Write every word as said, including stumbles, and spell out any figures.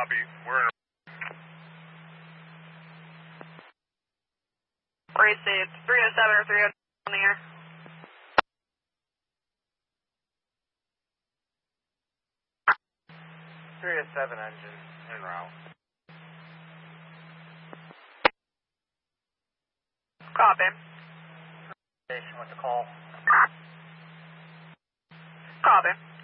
Copy. We're in. Received. three oh seven or three oh nine on the air. three oh seven engine en route. Copy. Station with the call. Copy.